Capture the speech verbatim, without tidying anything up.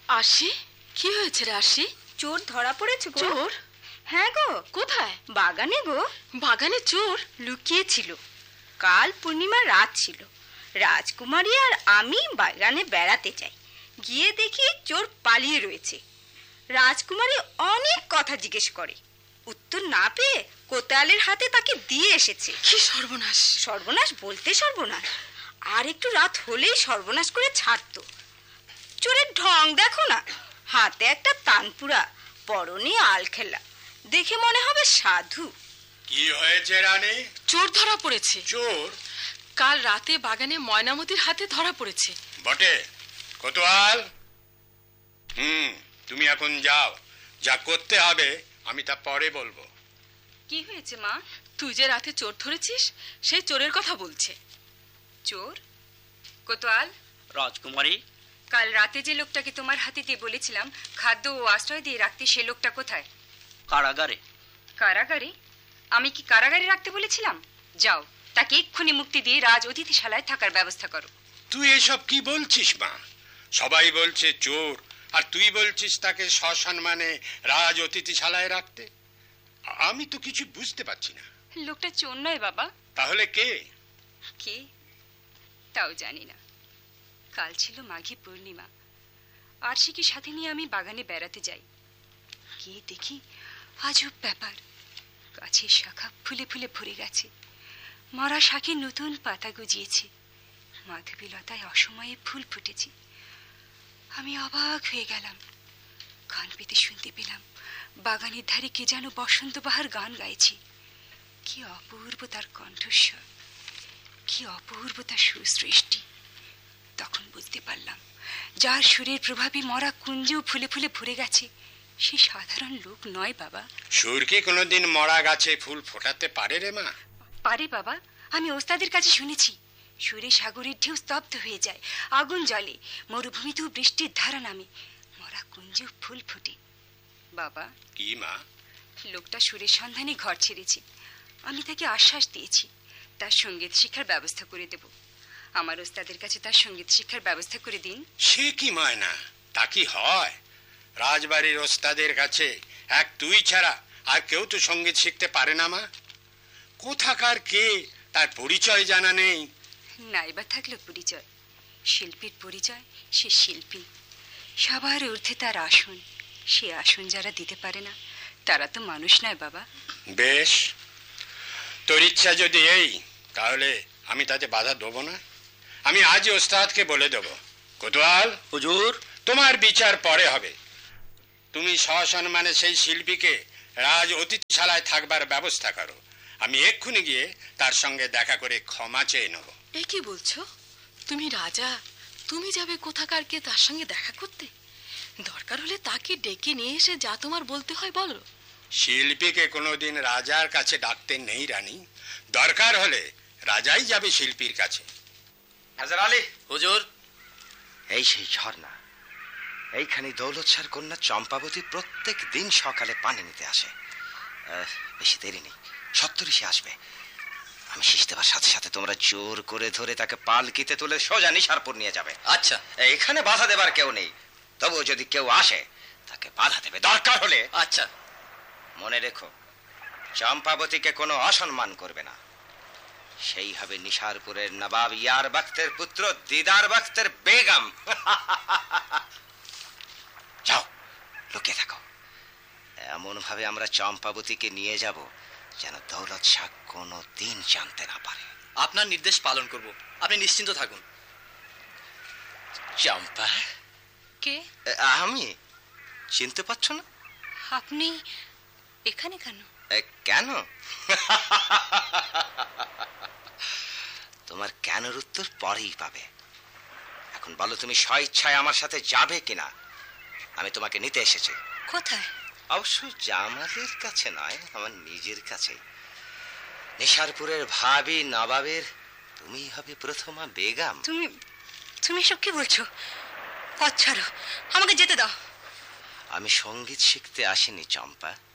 আশি, কি হয়েছে রে আশি? চোর ধরা পড়েছে গো। চোর? হ্যাঁ গো। কোথায়? বাগানে গো। বাগানে চোর লুকিয়েছিল। কাল পূর্ণিমা রাত ছিল, রাজকুমারী আর আমি বাগানে বেড়াতে যাই, গিয়ে দেখি চোর পালিয়ে রয়েছে। রাজকুমারী অনেক কথা জিজ্ঞেস করে, উত্তর না পেয়ে কোতোয়ালের হাতে তাকে দিয়ে এসেছে। কি সর্বনাশ! সর্বনাশ বলতে সর্বনাশ, আর একটু রাত হলেই সর্বনাশ করে ছাড়তো। চোরের ঢং দেখো না, হাতে একটা তানপুরা, পরনে আলখেলা, দেখে মনে হবে সাধু। কি হয়েছে রানী? চোর ধরা পড়েছে। চোর? কাল রাতে বাগানে ময়নামতির হাতে ধরা পড়েছে। বটে। কোতোয়াল, হুম তুমি এখন যাও, যা করতে হবে আমি তা পরে বলবো। কি হয়েছে মা? তুই যে রাতে চোর ধরেছিস, সেই চোরের কথা বলছে। চোর? কোতোয়াল, রাজকুমারী, কাল রাতে যে লোকটাকে তোমার হাতে দিয়ে বলেছিলাম খাদ্য ও আশ্রয় দিয়ে রাখতে, সে লোকটা কোথায়? কারাগারে। কারাগারে? আমি কি কারাগারে রাখতে বলেছিলাম? যাও, তাকে এক্ষুনি মুক্তি দিয়ে রাজ অতিথিশালায় থাকার ব্যবস্থা করো। তুই এসব কি বলছিস মা? সবাই বলছে চোর, আর তুই বলছিস তাকে সসম্মানে রাজ অতিথিশালায় রাখতে। আমি তো কিছু বুঝতে পারছি না। লোকটা চোর নয় বাবা। তাহলে কে? কে তাও জানি না। কাল ছিল মাঘী পূর্ণিমা, আরশিকে সাথে নিয়ে আমি বাগানে বেড়াতে যাই, গিয়ে দেখি আজব ব্যাপার। গাছের শাখা ফুলে ফুলে ভরে গেছে, মরা শাকে নতুন পাতা গজিয়েছে, মাধবীলতায় অসময়ে ফুল ফুটেছে। আমি অবাক হয়ে গেলাম, কান পেতে শুনতে পেলাম বাগানের ধারে কে যেন বসন্ত বাহার গান গাইছে। কি অপূর্ব তার কণ্ঠস্বর, কি অপূর্ব তার সুসৃষ্টি। তখন বুঝতে পারলাম, যার সুরের প্রভাবে মরা কুঞ্জেও ফুলে ফুলে ভরে গেছে, সে সাধারণ লোক নয় বাবা। সুর কি কোনোদিন মরা গাছে ফুল ফোটাতে পারে রে মা? পারে বাবা, আমি ওস্তাদের কাছে শুনেছি। সুরে সাগরের ঢেউ স্তব্ধ হয়ে যায়, আগুন জ্বলে, মরুভূমিতেও বৃষ্টির ধারা নামে, মরা কুঞ্জেও ফুল ফোটে। বাবা। কি মা? লোকটা সুরের সন্ধানে ঘর ছেড়েছে, আমি তাকে আশ্বাস দিয়েছি তার সঙ্গীত শিক্ষার ব্যবস্থা করে দেব। আমার ওস্তাদের কাছে তার সঙ্গীত শিক্ষার ব্যবস্থা করে দিন। সে কি ময়না, তা কি হয়? রাজবাড়ির ওস্তাদের কাছে এক তুই ছাড়া আর কেউ তো সঙ্গীত শিখতে পারে না মা। কোথাকার কে তার পরিচয় জানা নেই। নাইবা থাকলো পরিচয়, শিল্পীর পরিচয় সে শিল্পী, সবার ঊর্ধ্বে তার আসন। সে আসন যারা দিতে পারে না তারা তো মানুষ নয় বাবা। বেশ, তোর ইচ্ছা যদি এই, তাহলে আমি তাতে বাধা দেবো না। আমি আজই ওস্তাদকে বলে দেব। কোতোয়াল হুজুর, তোমার বিচার পরে হবে। তুমি সসম্মানে সেই শিল্পীকে রাজ অতিথিশালায় থাকবার ব্যবস্থা করো। আমি এক্ষুনি গিয়ে তার সঙ্গে দেখা করে ক্ষমা চেয়ে নেব। এ কি বলছো? তুমি রাজা, তুমি যাবে কোথাকার কে তার সঙ্গে দেখা করতে? দরকার হলে তাকে ডেকে নিয়ে এসে যা তোমার বলতে হয় বলো। শিল্পীকে কোনোদিন রাজার কাছে ডাকতে নেই রানী, দরকার হলে রাজাই যাবে শিল্পীর কাছে। হাজার আলী। হুজুর। এই সেই ঝর্ণা, এইখানে দৌলত শাহর কন্যা চম্পাবতী প্রত্যেক দিন সকালে পানি নিতে আসে। বেশি দেরি নেই, সত্তরই সে আসবে। আমি শেষ দেওয়ার সাথে সাথে তোমরা জোর করে ধরে তাকে পালকিতে তুলে সোজা নিশারপুর নিয়ে যাবে। আচ্ছা। এখানে বাধা দেবার কেউ নেই, তবুও যদি কেউ আসে তাকে বাধা দেবে, দরকার হলে। আচ্ছা। মনে রেখো, চম্পাবতীকে কোনো অসম্মান করবে না। সেই হবে নিশারপুরের নবাব ইয়ার বখতের পুত্র দিদার বখতের বেগম। যাও, লুকিয়ে থাকো। এমন ভাবে আমরা চম্পাবতীকে নিয়ে যাব যেন দৌলত শাহ কোনো দিন জানতে না পারে। আপনার নির্দেশ পালন করব, আপনি নিশ্চিন্ত থাকুন। চম্পা? কে? আমি। চিনতে পারছো না? আপনি এখানে কেন? কেন? তোমার কেনর উত্তর পরেই পাবে। এখন বলো, তুমি স্বইচ্ছায় আমার সাথে যাবে কিনা? আমি তোমাকে নিতে এসেছি। কোথায়? অবশ্য জামালের কাছে নয়, আমার নিজের কাছে। নিশারপুরের ভাবি নবাবের তুমি হবে প্রথমা বেগম। তুমি তুমি সব কি বলছো? পথ ছাড়ো, আমাকে যেতে দাও। আমি সঙ্গীত শিখতে আসিনি চম্পা,